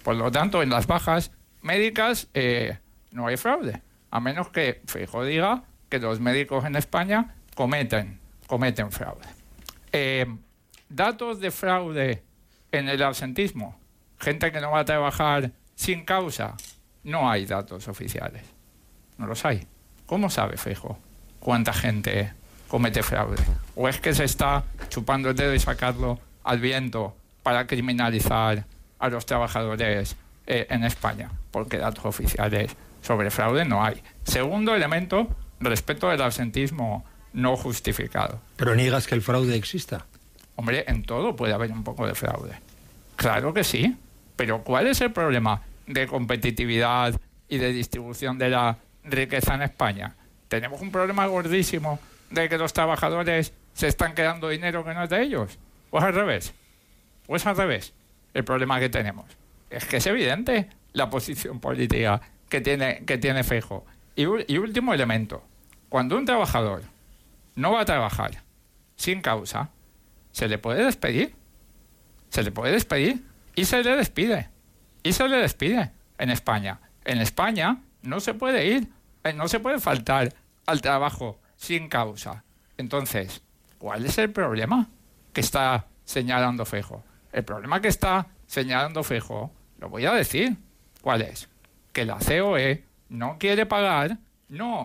Por lo tanto, en las bajas médicas no hay fraude, a menos que Feijóo diga que los médicos en España cometen fraude. Datos de fraude en el absentismo, gente que no va a trabajar sin causa, no hay datos oficiales, no los hay. ¿Cómo sabe Feijóo cuánta gente comete fraude? ¿O es que se está chupando el dedo y sacarlo al viento para criminalizar a los trabajadores en España? Porque datos oficiales sobre fraude no hay. Segundo elemento, respecto del absentismo no justificado. ¿Pero niegas que el fraude exista? Hombre, en todo puede haber un poco de fraude. Claro que sí, pero ¿cuál es el problema de competitividad y de distribución de la riqueza en España? Tenemos un problema gordísimo de que los trabajadores se están quedando dinero que no es de ellos. ¿O es al revés? ¿O es al revés el problema que tenemos? Es que es evidente la posición política que tiene Feijóo. Y último elemento. Cuando un trabajador no va a trabajar sin causa, se le puede despedir. Se le puede despedir y se le despide. Y se le despide en España. En España no se puede ir, no se puede faltar al trabajo sin causa. Entonces, ¿cuál es el problema que está señalando Feijóo? El problema que está señalando Feijóo, lo voy a decir. ¿Cuál es? Que la COE no quiere pagar los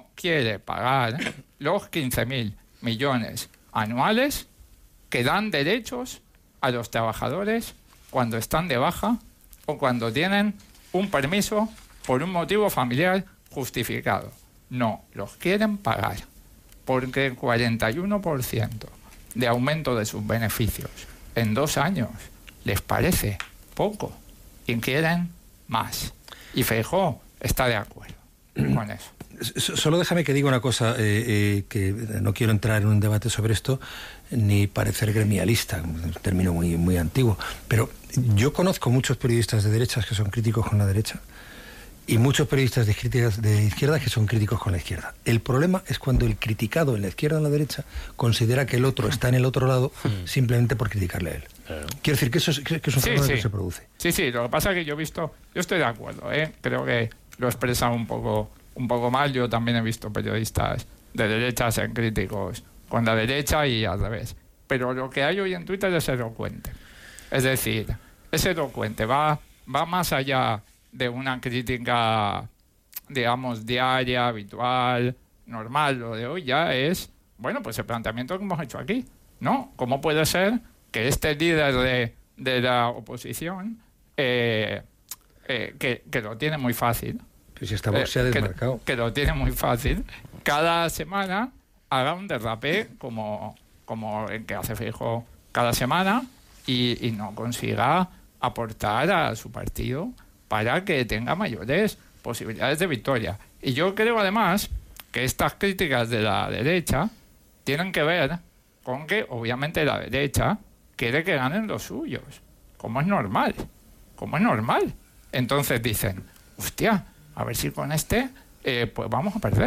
15.000 millones anuales que dan derechos a los trabajadores cuando están de baja o cuando tienen un permiso por un motivo familiar justificado. No los quieren pagar porque el 41% de aumento de sus beneficios en 2 años les parece poco y quieren más. Y Feijóo está de acuerdo con eso. Solo déjame que diga una cosa, que no quiero entrar en un debate sobre esto ni parecer gremialista, un término muy, muy antiguo, pero yo conozco muchos periodistas de derechas que son críticos con la derecha y muchos periodistas de izquierda que son críticos con la izquierda. El problema es cuando el criticado en la izquierda o en la derecha considera que el otro está en el otro lado simplemente por criticarle a él. Quiero decir que eso es un fenómeno que se produce. Sí, lo que pasa es que yo estoy de acuerdo, creo que lo expresa un poco mal. Yo también he visto periodistas de derecha ser críticos con la derecha y al revés. Pero lo que hay hoy en Twitter es elocuente. Es decir, es elocuente, va más allá de una crítica, digamos, diaria, habitual, normal. Lo de hoy ya es, pues el planteamiento que hemos hecho aquí, ¿no? ¿Cómo puede ser que este líder de la oposición, que lo tiene muy fácil, pues si se ha desmarcado, que lo tiene muy fácil, cada semana haga un derrape como el que hace Feijóo cada semana y no consiga aportar a su partido para que tenga mayores posibilidades de victoria? Y yo creo además que estas críticas de la derecha tienen que ver con que obviamente la derecha quiere que ganen los suyos, como es normal. Entonces dicen, hostia, a ver si con pues vamos a perder.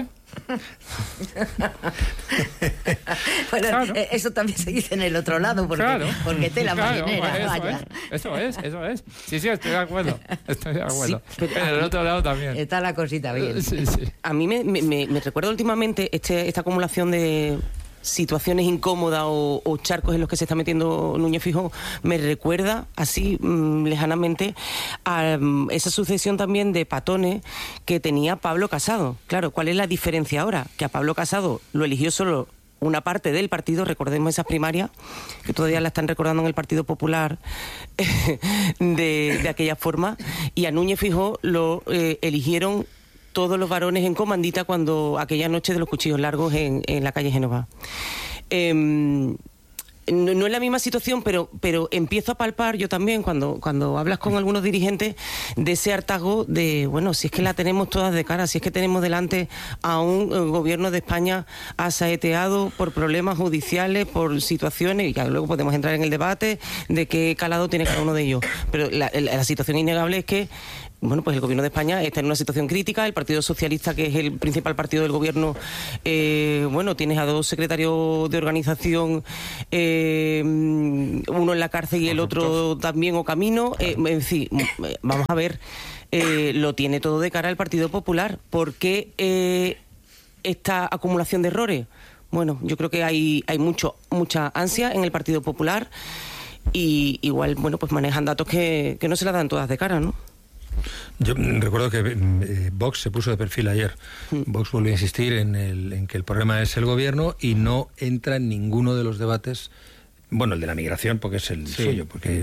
Bueno, claro. Eso también se dice en el otro lado, porque tela marinera. Eso es. Sí, estoy de acuerdo. Sí, en el otro lado también. Está la cosita bien. Sí. A mí me recuerda últimamente esta acumulación de situaciones incómodas o charcos en los que se está metiendo Núñez Feijóo. Me recuerda así lejanamente a esa sucesión también de patones que tenía Pablo Casado. Claro, ¿cuál es la diferencia ahora? Que a Pablo Casado lo eligió solo una parte del partido, recordemos esas primarias, que todavía la están recordando en el Partido Popular de aquella forma, y a Núñez Feijóo lo eligieron todos los varones en comandita cuando aquella noche de los cuchillos largos en la calle Génova. No es la misma situación, pero empiezo a palpar yo también cuando hablas con algunos dirigentes de ese hartazgo de, si es que la tenemos todas de cara, si es que tenemos delante a un gobierno de España asaeteado por problemas judiciales, por situaciones, y ya luego podemos entrar en el debate de qué calado tiene cada uno de ellos. Pero la situación innegable es que bueno, pues el gobierno de España está en una situación crítica. El Partido Socialista, que es el principal partido del gobierno, bueno, tienes a 2 secretarios de organización, uno en la cárcel y el otro también o camino. En fin, vamos a ver, lo tiene todo de cara al Partido Popular. ¿Por qué esta acumulación de errores? Bueno, yo creo que hay mucha ansia en el Partido Popular y igual, bueno, pues manejan datos que no se la dan todas de cara, ¿no? Yo recuerdo que Vox se puso de perfil ayer. Vox volvió a insistir en que el problema es el gobierno y no entra en ninguno de los debates. Bueno, el de la migración, porque es el suyo, porque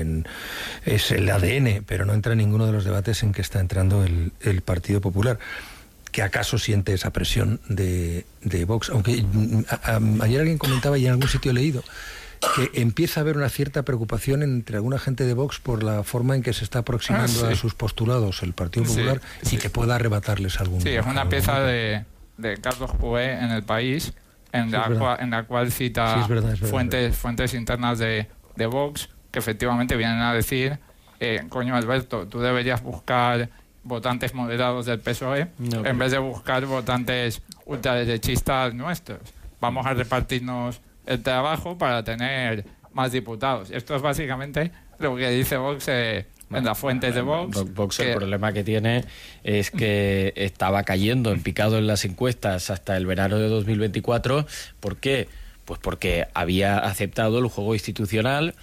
es el ADN, pero no entra en ninguno de los debates en que está entrando el Partido Popular. ¿Que acaso siente esa presión de Vox? Aunque ayer alguien comentaba, y en algún sitio he leído, que empieza a haber una cierta preocupación entre alguna gente de Vox por la forma en que se está aproximando a sus postulados el Partido Popular y que pueda arrebatarles algún... Sí, es una pieza de Carlos Pué en El País, en la cual cita fuentes internas de Vox, que efectivamente vienen a decir, coño Alberto, tú deberías buscar votantes moderados del PSOE en vez de buscar votantes ultraderechistas nuestros. Vamos a repartirnos el trabajo para tener más diputados. Esto es básicamente lo que dice Vox en las fuentes de Vox. Vox el problema que tiene es que estaba cayendo en picado en las encuestas hasta el verano de 2024. ¿Por qué? Pues porque había aceptado el juego institucional,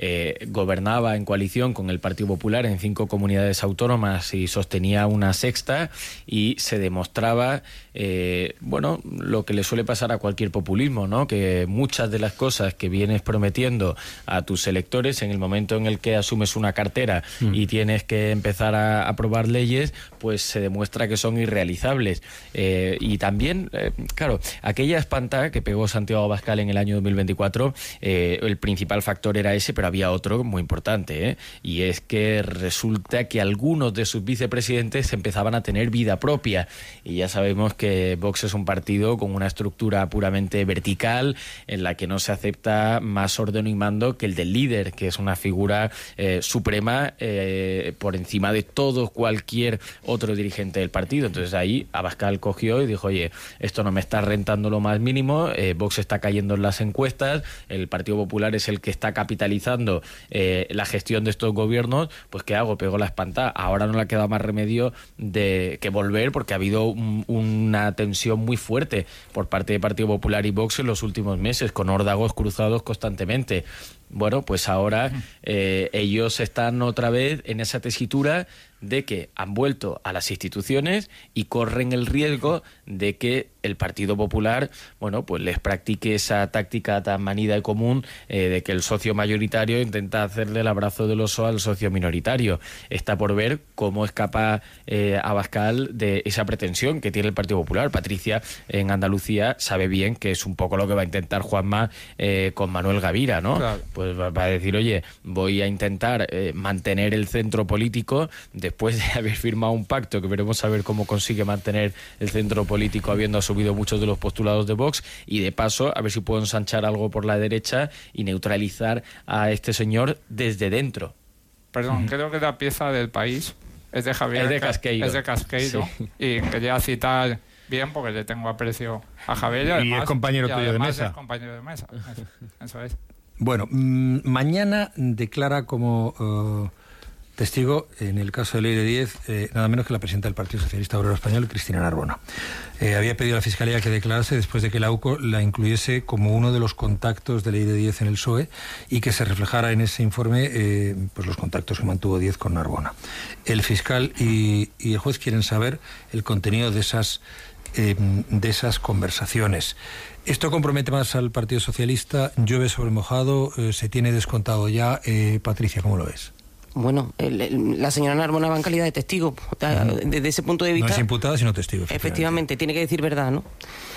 gobernaba en coalición con el Partido Popular en 5 comunidades autónomas y sostenía una sexta, y se demostraba bueno, lo que le suele pasar a cualquier populismo, ¿no? Que muchas de las cosas que vienes prometiendo a tus electores, en el momento en el que asumes una cartera y tienes que empezar a aprobar leyes, pues se demuestra que son irrealizables. Y también, claro, aquella espantada que pegó Santiago Abascal en el año 2024, el principal factor era ese, pero había otro muy importante, y es que resulta que algunos de sus vicepresidentes empezaban a tener vida propia, y ya sabemos que Vox es un partido con una estructura puramente vertical, en la que no se acepta más orden y mando que el del líder, que es una figura suprema por encima de todo cualquier otro dirigente del partido. Entonces ahí Abascal cogió y dijo, oye, esto no me está rentando lo más mínimo, Vox está cayendo en las encuestas, el Partido Popular es el que está capitalizando la gestión de estos gobiernos, pues ¿qué hago? Pego la espantada. Ahora no le ha quedado más remedio que volver, porque ha habido una tensión muy fuerte por parte del Partido Popular y Vox en los últimos meses, con órdagos cruzados constantemente. Bueno, pues ahora ellos están otra vez en esa tesitura de que han vuelto a las instituciones y corren el riesgo de que el Partido Popular, bueno, pues les practique esa táctica tan manida y común de que el socio mayoritario intenta hacerle el abrazo del oso al socio minoritario. Está por ver cómo escapa Abascal de esa pretensión que tiene el Partido Popular. Patricia, en Andalucía, sabe bien que es un poco lo que va a intentar Juanma con Manuel Gavira, ¿no? Claro. Pues va a decir, oye, voy a intentar mantener el centro político después de haber firmado un pacto, que veremos a ver cómo consigue mantener el centro político habiendo asumido muchos de los postulados de Vox, y de paso a ver si puedo ensanchar algo por la derecha y neutralizar a este señor desde dentro. Perdón, creo que la pieza del País es de Javier. Es de Casqueiro. Es de Casqueiro, sí. Y quería citar bien porque le tengo aprecio a Javier. Además, y es compañero tuyo de mesa. Es compañero de mesa. Eso es. Bueno, mañana declara como testigo, en el caso de Ley de 10, nada menos que la presidenta del Partido Socialista Obrero Español, Cristina Narbona. Había pedido a la Fiscalía que declarase después de que la UCO la incluyese como uno de los contactos de Ley de 10 en el PSOE y que se reflejara en ese informe pues los contactos que mantuvo 10 con Narbona. El fiscal y el juez quieren saber el contenido de esas conversaciones. Esto compromete más al Partido Socialista, llueve sobre mojado, se tiene descontado ya. Patricia, ¿cómo lo ves? Bueno, la señora Narbona va en calidad de testigo. Desde ese punto de vista... No es imputada, sino testigo. Efectivamente, tiene que decir verdad, ¿no?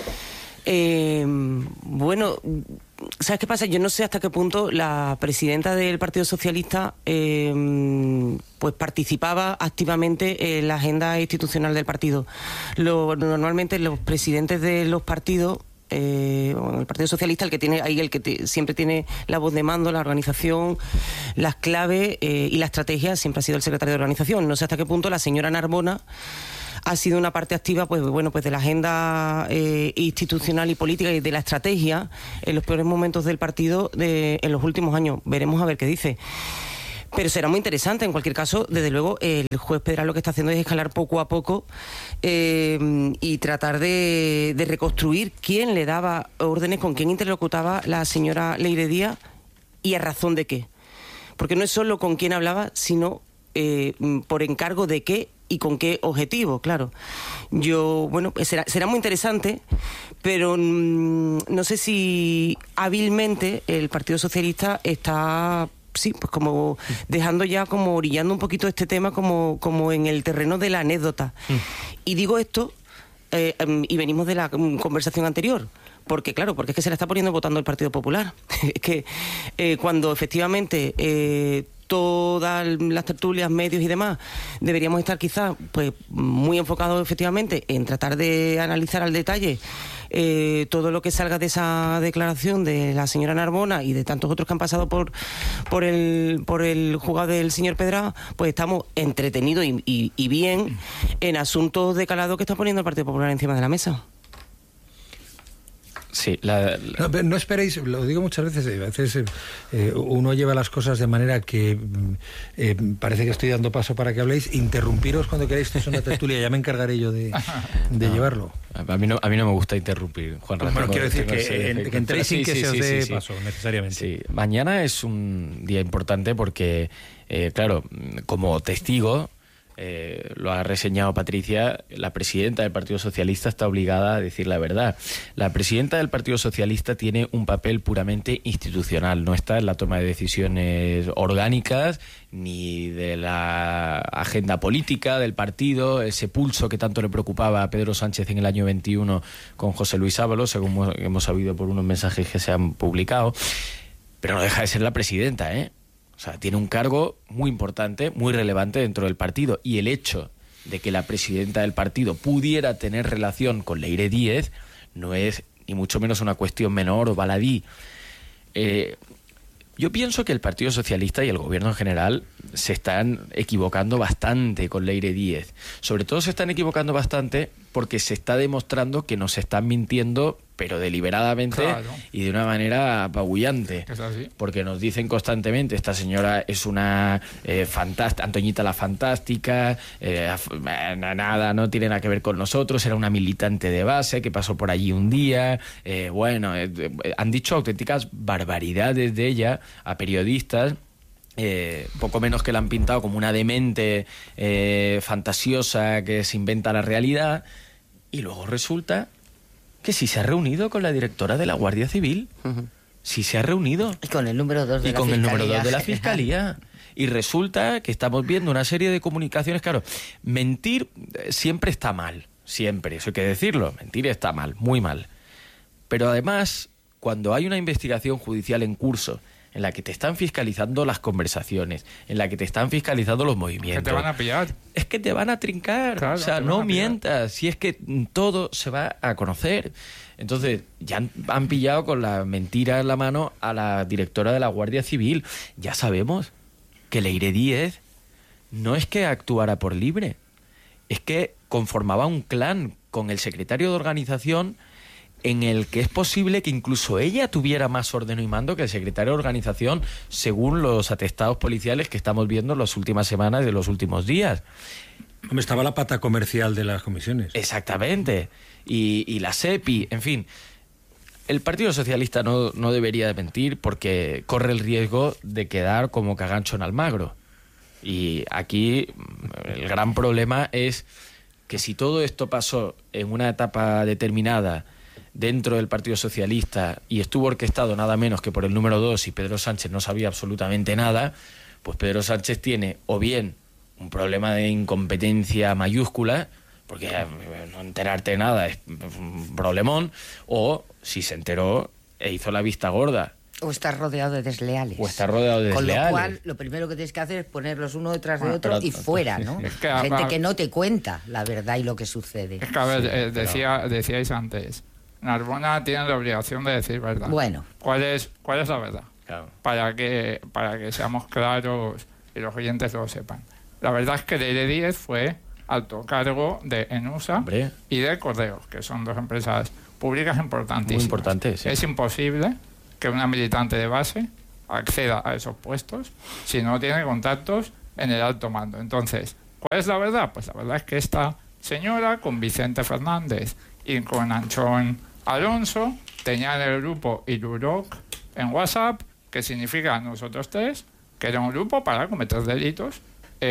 Bueno, ¿sabes qué pasa? Yo no sé hasta qué punto la presidenta del Partido Socialista pues participaba activamente en la agenda institucional del partido. Normalmente los presidentes de los partidos el Partido Socialista, el que tiene ahí, siempre tiene la voz de mando, la organización, las claves y la estrategia, siempre ha sido el secretario de organización. No sé hasta qué punto la señora Narbona ha sido una parte activa, pues de la agenda institucional y política y de la estrategia en los peores momentos del partido en los últimos años. Veremos a ver qué dice. Pero será muy interesante. En cualquier caso, desde luego, el juez Pedral lo que está haciendo es escalar poco a poco y tratar de reconstruir quién le daba órdenes, con quién interlocutaba la señora Leire Díaz y a razón de qué. Porque no es solo con quién hablaba, sino por encargo de qué y con qué objetivo, claro. Será muy interesante, pero no sé si hábilmente el Partido Socialista está... Sí, pues como dejando ya, como orillando un poquito este tema como en el terreno de la anécdota. Y digo esto, y venimos de la conversación anterior, porque es que se la está poniendo votando el Partido Popular. Es que cuando efectivamente todas las tertulias, medios y demás, deberíamos estar quizás pues muy enfocados efectivamente en tratar de analizar al detalle todo lo que salga de esa declaración de la señora Narbona y de tantos otros que han pasado por el juzgado del señor Pedral, pues estamos entretenidos y bien en asuntos de calado que está poniendo el Partido Popular encima de la mesa. Sí, No esperéis, lo digo muchas veces, a veces uno lleva las cosas de manera que parece que estoy dando paso para que habléis. Interrumpiros cuando queráis, esto es una tertulia, ya me encargaré yo de llevarlo. A mí no me gusta interrumpir, Juan. Bueno, quiero decir que entréis sin que se os dé paso, necesariamente. Sí. Mañana es un día importante porque, claro, como testigo... lo ha reseñado Patricia, la presidenta del Partido Socialista está obligada a decir la verdad. La presidenta del Partido Socialista tiene un papel puramente institucional, no está en la toma de decisiones orgánicas ni de la agenda política del partido, ese pulso que tanto le preocupaba a Pedro Sánchez en el año 21 con José Luis Ábalos, según hemos sabido por unos mensajes que se han publicado, pero no deja de ser la presidenta, ¿eh? O sea, tiene un cargo muy importante, muy relevante dentro del partido. Y el hecho de que la presidenta del partido pudiera tener relación con Leire Díez no es ni mucho menos una cuestión menor o baladí. Yo pienso que el Partido Socialista y el Gobierno en general se están equivocando bastante con Leire Díez. Sobre todo se están equivocando bastante porque se está demostrando que nos están mintiendo, pero deliberadamente, claro, y de una manera apabullante. ¿Es así? Porque nos dicen constantemente, esta señora es una Antoñita la fantástica, nada, no tiene nada que ver con nosotros, era una militante de base que pasó por allí un día, han dicho auténticas barbaridades de ella a periodistas, poco menos que la han pintado como una demente fantasiosa que se inventa la realidad, y luego resulta que sí se ha reunido con la directora de la Guardia Civil. Sí se ha reunido. Y con el número 2 de la Fiscalía. Y con el número 2 de la Fiscalía. Y resulta que estamos viendo una serie de comunicaciones. Claro, mentir siempre está mal. Siempre, eso hay que decirlo. Mentir está mal, muy mal. Pero además, cuando hay una investigación judicial en curso, en la que te están fiscalizando las conversaciones, en la que te están fiscalizando los movimientos... Que te van a pillar. Es que te van a trincar. Claro, o sea, no mientas. Si es que todo se va a conocer. Entonces, ya han pillado con la mentira en la mano a la directora de la Guardia Civil. Ya sabemos que Leire Díez no es que actuara por libre, es que conformaba un clan con el secretario de organización, en el que es posible que incluso ella tuviera más orden y mando que el secretario de organización, según los atestados policiales que estamos viendo en las últimas semanas de los últimos días. Estaba la pata comercial de las comisiones. Exactamente. Y la SEPI, en fin. El Partido Socialista no debería de mentir porque corre el riesgo de quedar como cagancho en Almagro. Y aquí el gran problema es que si todo esto pasó en una etapa determinada dentro del Partido Socialista y estuvo orquestado nada menos que por el número 2 y Pedro Sánchez no sabía absolutamente nada, pues Pedro Sánchez tiene o bien un problema de incompetencia mayúscula, porque no enterarte de nada es un problemón, o si se enteró e hizo la vista gorda. O está rodeado de desleales. Con lo cual, lo primero que tienes que hacer es ponerlos uno detrás de otro y fuera, ¿no? Es que, gente que no te cuenta la verdad y lo que sucede. Es que, a ver, decíais antes, Narbona tiene la obligación de decir verdad. Bueno. ¿Cuál es la verdad? Claro. Para que seamos claros y los oyentes lo sepan. La verdad es que Leire Díez fue alto cargo de Enusa y de Correos, que son dos empresas públicas importantísimas. Muy importantes, sí. Es imposible que una militante de base acceda a esos puestos si no tiene contactos en el alto mando. Entonces, ¿cuál es la verdad? Pues la verdad es que esta señora, con Vicente Fernández y con Anchón Alonso, tenía en el grupo Iruroc en WhatsApp, que significa nosotros tres, que era un grupo para cometer delitos,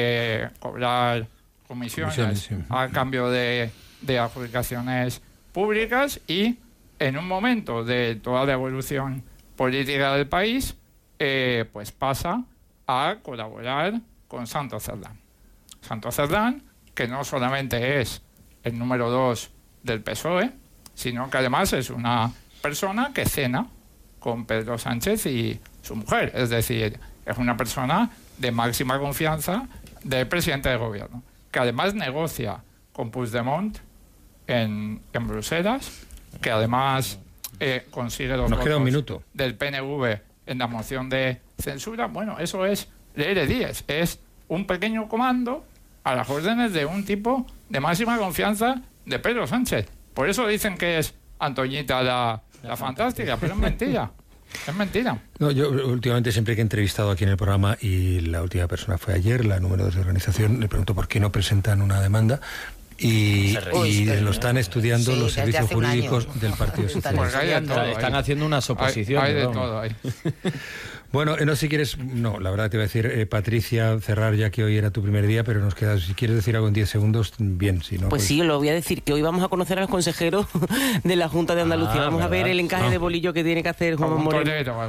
cobrar comisiones sí. a cambio de adjudicaciones públicas, y en un momento de toda la evolución política del país, pues pasa a colaborar con Santos Cerdán. Santos Cerdán, que no solamente es el número 2 del PSOE, sino que además es una persona que cena con Pedro Sánchez y su mujer. Es decir, es una persona de máxima confianza del presidente del gobierno, que además negocia con Puigdemont en Bruselas, que además consigue los votos del PNV en la moción de censura. Bueno, eso es Leire Díez, es un pequeño comando a las órdenes de un tipo de máxima confianza de Pedro Sánchez. Por eso dicen que es Antoñita la fantástica, pero es mentira. Es mentira. No, yo últimamente, siempre que he entrevistado aquí en el programa, y la última persona fue ayer, la número 2 de organización, le pregunto por qué no presentan una demanda. Y lo están estudiando los servicios jurídicos del Partido Socialista. Están haciendo unas oposiciones. Hay de todo ahí. Bueno, no sé si quieres... No, la verdad te voy a decir, Patricia, cerrar ya que hoy era tu primer día, pero nos queda... Si quieres decir algo en 10 segundos, bien, si no... Pues sí, lo voy a decir, que hoy vamos a conocer a los consejeros de la Junta de Andalucía. Vamos a ver el encaje de bolillo que tiene que hacer Juan Moreno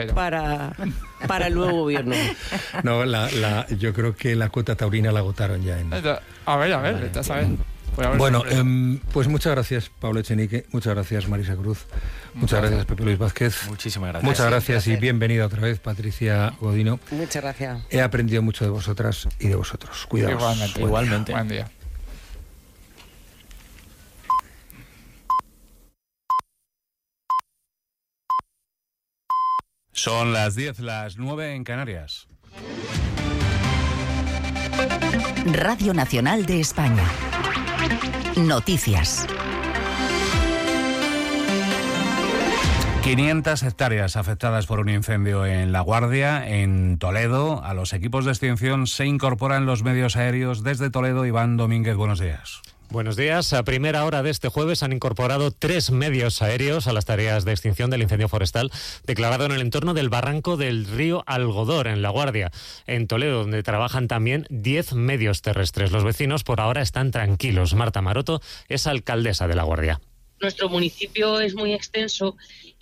para el nuevo gobierno. No, yo creo que la cuota taurina la agotaron ya. A ver, ya sabes. Bueno, pues muchas gracias, Pablo Echenique, muchas gracias, Marisa Cruz, muchas gracias, Pepe Luis Vázquez. Muchísimas gracias. Muchas gracias y bienvenida otra vez, Patricia Godino. Muchas gracias. He aprendido mucho de vosotras y de vosotros. Cuidaos. Igualmente. Buen día. Son las 10, las 9 en Canarias. Radio Nacional de España. Noticias. 500 hectáreas afectadas por un incendio en La Guardia, en Toledo. A los equipos de extinción se incorporan los medios aéreos desde Toledo. Iván Domínguez, buenos días. Buenos días. A primera hora de este jueves han incorporado 3 medios aéreos a las tareas de extinción del incendio forestal declarado en el entorno del barranco del río Algodor, en La Guardia. En Toledo, donde trabajan también 10 medios terrestres. Los vecinos por ahora están tranquilos. Marta Maroto es alcaldesa de La Guardia. Nuestro municipio es muy extenso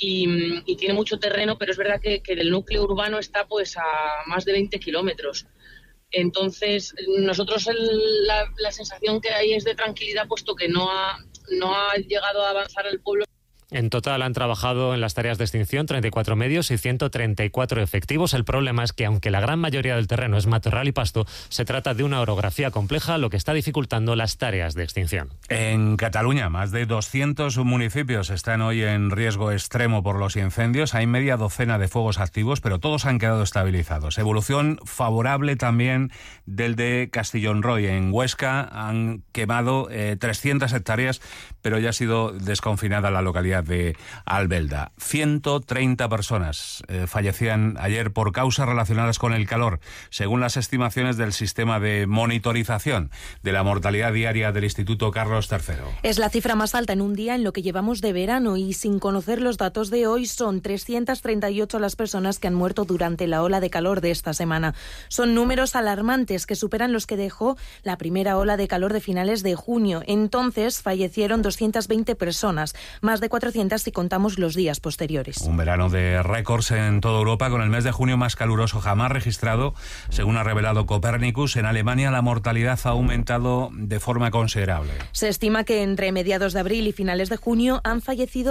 y tiene mucho terreno, pero es verdad que el núcleo urbano está pues a más de 20 kilómetros. Entonces, nosotros la sensación que hay es de tranquilidad, puesto que no ha llegado a avanzar el pueblo. En total han trabajado en las tareas de extinción 34 medios y 134 efectivos. El problema es que, aunque la gran mayoría del terreno es matorral y pasto, se trata de una orografía compleja, lo que está dificultando las tareas de extinción. En Cataluña, más de 200 municipios están hoy en riesgo extremo por los incendios. Hay media docena de fuegos activos, pero todos han quedado estabilizados. Evolución favorable también del de Castellón Roy. En Huesca han quemado 300 hectáreas, pero ya ha sido desconfinada la localidad de Albelda. 130 personas fallecían ayer por causas relacionadas con el calor, según las estimaciones del sistema de monitorización de la mortalidad diaria del Instituto Carlos III. Es la cifra más alta en un día en lo que llevamos de verano, y sin conocer los datos de hoy son 338 las personas que han muerto durante la ola de calor de esta semana. Son números alarmantes que superan los que dejó la primera ola de calor de finales de junio. Entonces fallecieron 220 personas, más de 400 si contamos los días posteriores. Un verano de récords en toda Europa, con el mes de junio más caluroso jamás registrado. Según ha revelado Copernicus, en Alemania la mortalidad ha aumentado de forma considerable. Se estima que entre mediados de abril y finales de junio han fallecido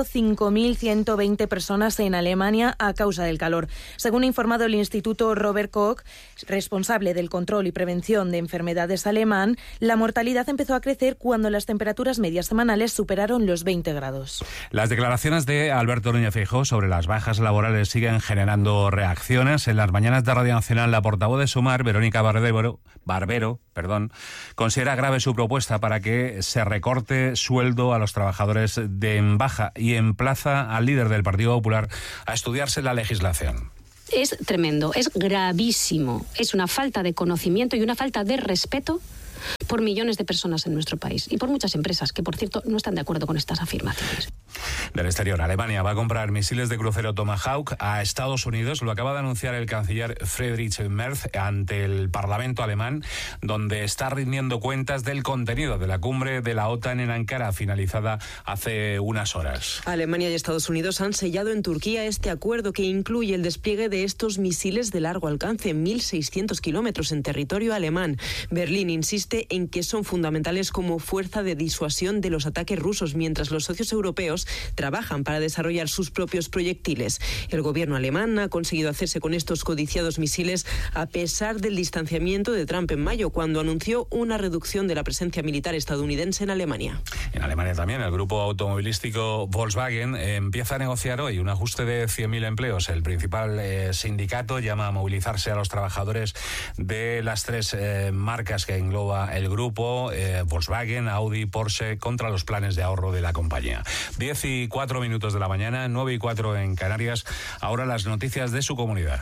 5.120 personas en Alemania a causa del calor. Según ha informado el Instituto Robert Koch, responsable del control y prevención de enfermedades alemán, la mortalidad empezó a crecer cuando las temperaturas medias semanales superaron los 20 grados. Las Las declaraciones de Alberto Núñez Feijóo sobre las bajas laborales siguen generando reacciones. En las mañanas de Radio Nacional, la portavoz de Sumar, Verónica Barbero, considera grave su propuesta para que se recorte sueldo a los trabajadores en baja y emplaza al líder del Partido Popular a estudiarse la legislación. Es tremendo, es gravísimo, es una falta de conocimiento y una falta de respeto por millones de personas en nuestro país y por muchas empresas que, por cierto, no están de acuerdo con estas afirmaciones. Del exterior, Alemania va a comprar misiles de crucero Tomahawk a Estados Unidos. Lo acaba de anunciar el canciller Friedrich Merz ante el Parlamento alemán, donde está rindiendo cuentas del contenido de la cumbre de la OTAN en Ankara, finalizada hace unas horas. Alemania y Estados Unidos han sellado en Turquía este acuerdo que incluye el despliegue de estos misiles de largo alcance, 1.600 kilómetros en territorio alemán. Berlín insiste en que son fundamentales como fuerza de disuasión de los ataques rusos, mientras los socios europeos trabajan para desarrollar sus propios proyectiles. El gobierno alemán ha conseguido hacerse con estos codiciados misiles a pesar del distanciamiento de Trump en mayo, cuando anunció una reducción de la presencia militar estadounidense en Alemania. En Alemania también, el grupo automovilístico Volkswagen empieza a negociar hoy un ajuste de 100.000 empleos. El principal sindicato llama a movilizarse a los trabajadores de las tres marcas que engloba el grupo, Volkswagen, Audi, Porsche, contra los planes de ahorro de la compañía. 10:04 de la mañana, 9:04 en Canarias. Ahora las noticias de su comunidad.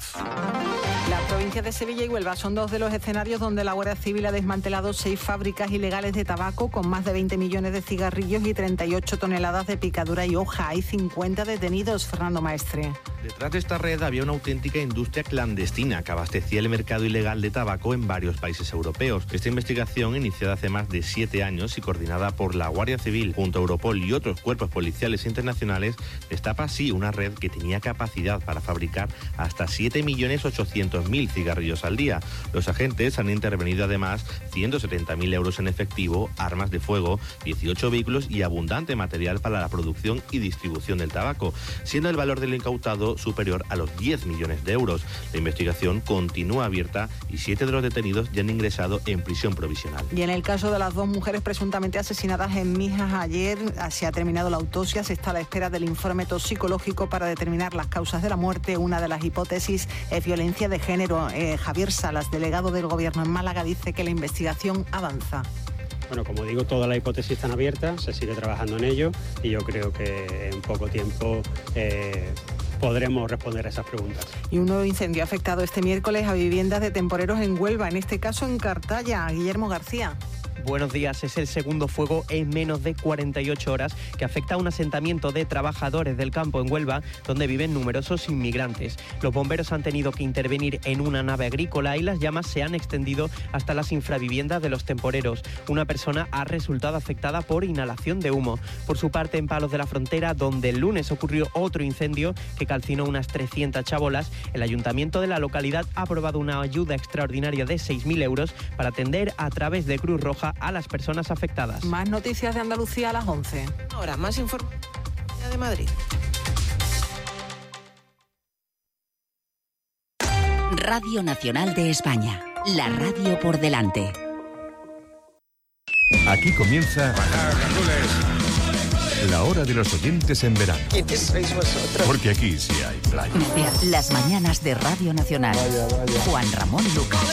La provincia de Sevilla y Huelva son dos de los escenarios donde la Guardia Civil ha desmantelado 6 fábricas ilegales de tabaco con más de 20 millones de cigarrillos y 38 toneladas de picadura y hoja. Hay 50 detenidos. Fernando Maestre. Detrás de esta red había una auténtica industria clandestina que abastecía el mercado ilegal de tabaco en varios países europeos. Esta investigación, iniciada hace más de 7 años y coordinada por la Guardia Civil junto a Europol y otros cuerpos policiales internacionales, destapa así una red que tenía capacidad para fabricar hasta 7.800.000 cigarrillos al día. Los agentes han intervenido además 170.000 euros en efectivo, armas de fuego, 18 vehículos y abundante material para la producción y distribución del tabaco, siendo el valor del incautado superior a los 10 millones de euros. La investigación continúa abierta y 7 de los detenidos ya han ingresado en prisión provisional. Y en el caso de las 2 mujeres presuntamente asesinadas en Mijas ayer, se ha terminado la autopsia, se está a la espera del informe toxicológico para determinar las causas de la muerte. Una de las hipótesis es violencia de género. Javier Salas, delegado del Gobierno en Málaga, dice que la investigación avanza. Bueno, como digo, todas las hipótesis están abiertas, se sigue trabajando en ello y yo creo que en poco tiempo podremos responder a esas preguntas. Y un nuevo incendio ha afectado este miércoles a viviendas de temporeros en Huelva, en este caso en Cartaya. Guillermo García. Buenos días, es el segundo fuego en menos de 48 horas que afecta a un asentamiento de trabajadores del campo en Huelva, donde viven numerosos inmigrantes. Los bomberos han tenido que intervenir en una nave agrícola y las llamas se han extendido hasta las infraviviendas de los temporeros. Una persona ha resultado afectada por inhalación de humo. Por su parte, en Palos de la Frontera, donde el lunes ocurrió otro incendio que calcinó unas 300 chabolas, el ayuntamiento de la localidad ha aprobado una ayuda extraordinaria de 6.000 euros para atender a través de Cruz Roja a las personas afectadas. Más noticias de Andalucía a las 11. Ahora, más información de Madrid. Radio Nacional de España. La radio por delante. Aquí comienza la hora de los oyentes en verano. ¿Quiénes sois vosotros? Porque aquí sí hay playa. Las mañanas de Radio Nacional. Juan Ramón Lucas.